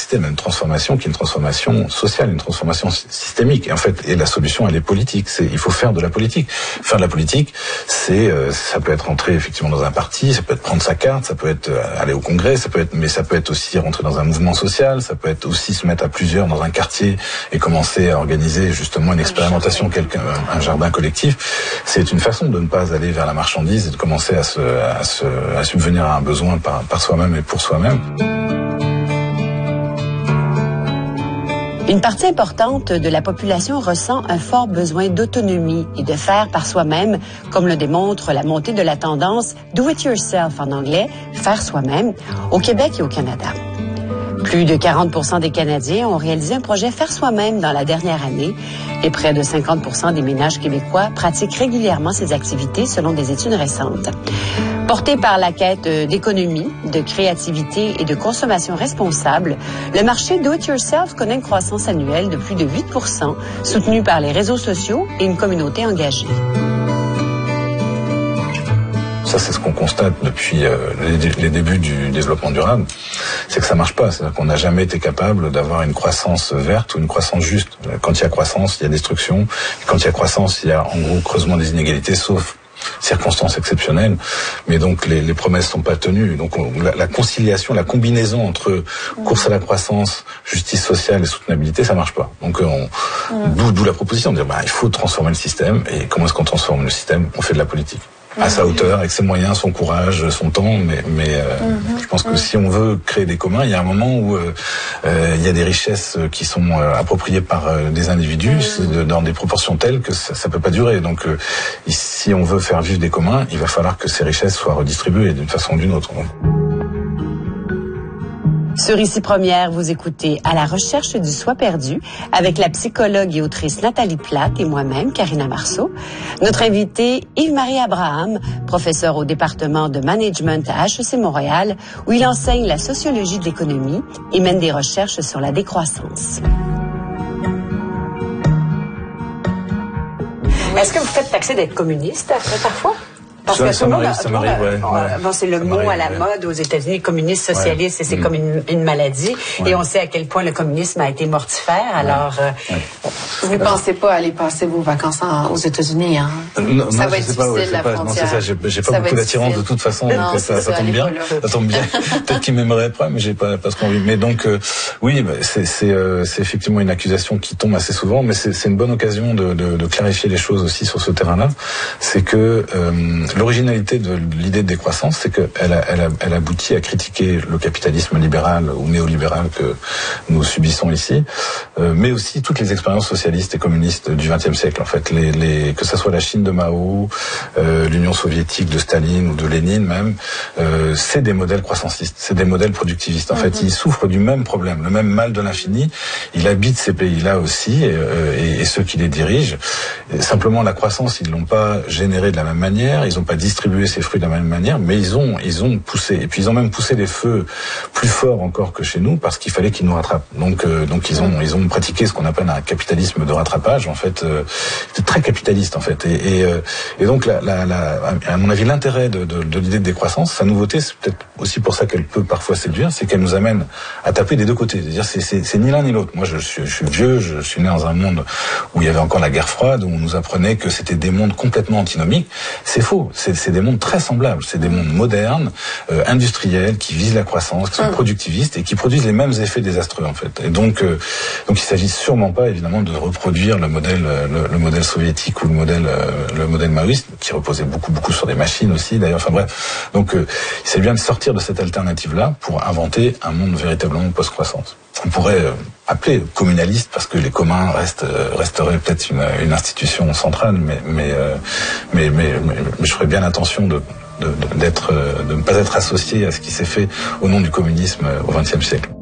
nécessité une transformation qui est une transformation sociale, une transformation systémique. Et en fait, la solution, elle est politique. Il faut faire de la politique. Faire de la politique, ça peut être entrer effectivement dans un parti, ça peut être prendre sa carte, ça peut être aller au congrès, mais ça peut être aussi rentrer dans un mouvement social, ça peut être aussi se mettre à plusieurs dans un quartier et commencer à organiser justement une expérimentation, un jardin collectif. C'est une façon de ne pas aller vers la marchandise et de commencer à subvenir à un besoin par soi-même et pour soi-même. Une partie importante de la population ressent un fort besoin d'autonomie et de faire par soi-même, comme le démontre la montée de la tendance « do it yourself » en anglais, faire soi-même, au Québec et au Canada. Plus de 40% des Canadiens ont réalisé un projet faire soi-même dans la dernière année et près de 50% des ménages québécois pratiquent régulièrement ces activités selon des études récentes. Porté par la quête d'économie, de créativité et de consommation responsable, le marché do-it-yourself connaît une croissance annuelle de plus de 8%, soutenu par les réseaux sociaux et une communauté engagée. Ça, c'est ce qu'on constate depuis les débuts du développement durable, c'est que ça marche pas. C'est-à-dire qu'on n'a jamais été capable d'avoir une croissance verte ou une croissance juste. Quand il y a croissance, il y a destruction. Et quand il y a croissance, il y a en gros creusement des inégalités, sauf circonstances exceptionnelles, mais donc les promesses sont pas tenues. Donc la conciliation, la combinaison entre course à la croissance, justice sociale et soutenabilité, ça marche pas. Donc d'où la proposition de dire il faut transformer le système. Et comment est-ce qu'on transforme le système? On fait de la politique. À sa hauteur, avec ses moyens, son courage, son temps, mais je pense que si on veut créer des communs, il y a un moment où il y a des richesses qui sont appropriées par des individus dans des proportions telles que ça peut pas durer. Donc si on veut faire vivre des communs, il va falloir que ces richesses soient redistribuées d'une façon ou d'une autre. Sur Ici Première, vous écoutez À la recherche du soi perdu avec la psychologue et autrice Nathalie Plate et moi-même, Karina Marceau. Notre invité, Yves-Marie Abraham, professeur au département de management à HEC Montréal, où il enseigne la sociologie de l'économie et mène des recherches sur la décroissance. Est-ce que vous faites taxer d'être communiste parfois? Parce que ça m'arrive, ouais. Bon, c'est le mot à la mode aux États-Unis, communiste, socialiste, et c'est comme une maladie. Ouais. Et on sait à quel point le communisme a été mortifère. Alors, vous ne pensez pas aller passer vos vacances aux États-Unis, hein? Non, ça va être difficile, la frontière. Non, c'est ça. J'ai pas beaucoup d'attirance de toute façon. Non, donc ça tombe bien. Ça tombe bien. Peut-être qu'il m'aimerait pas, mais j'ai pas ce qu'on vit. Mais donc, oui, c'est effectivement une accusation qui tombe assez souvent, mais c'est une bonne occasion de clarifier les choses aussi sur ce terrain-là. C'est que l'originalité de l'idée de décroissance, c'est qu'elle aboutit à critiquer le capitalisme libéral ou néolibéral que nous subissons ici, mais aussi toutes les expériences socialistes et communistes du XXe siècle. En fait, que ça soit la Chine de Mao, l'Union soviétique de Staline ou de Lénine même, c'est des modèles croissancistes, c'est des modèles productivistes. En fait, ils souffrent du même problème, le même mal de l'infini. Il habite ces pays-là aussi et ceux qui les dirigent. Et simplement, la croissance, ils l'ont pas générée de la même manière, ils ont pas distribué ces fruits de la même manière, mais ils ont poussé. Et puis ils ont même poussé les feux plus forts encore que chez nous parce qu'il fallait qu'ils nous rattrapent. Donc ils ont pratiqué ce qu'on appelle un capitalisme de rattrapage. En fait, c'est très capitaliste en fait. Et donc à mon avis, l'intérêt de l'idée de décroissance, sa nouveauté, c'est peut-être aussi pour ça qu'elle peut parfois séduire, c'est qu'elle nous amène à taper des deux côtés. C'est-à-dire c'est ni l'un ni l'autre. Moi, je suis vieux, je suis né dans un monde où il y avait encore la guerre froide, où on nous apprenait que c'était des mondes complètement antinomiques. C'est faux. C'est des mondes très semblables. C'est des mondes modernes, industriels, qui visent la croissance, qui sont productivistes et qui produisent les mêmes effets désastreux en fait. Et donc il s'agit sûrement pas évidemment de reproduire le modèle soviétique ou le modèle maoïste qui reposait beaucoup sur des machines aussi d'ailleurs. Enfin bref. Donc il s'agit bien de sortir de cette alternative-là pour inventer un monde véritablement post-croissance. On pourrait appeler communaliste parce que les communs resteraient peut-être une institution centrale, mais je ferais bien attention de ne pas être associé à ce qui s'est fait au nom du communisme au XXe siècle.